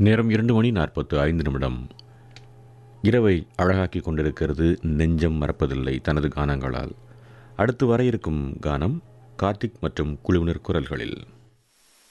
நேரம் 2:45. இரவை அழகாக்கி கொண்டிருக்கிறது நெஞ்சம் மறப்பதில்லை தனது கானங்களால். அடுத்து வர இருக்கும் கானம் கார்த்திக் மற்றும் குழுவினர் குரல்களில்.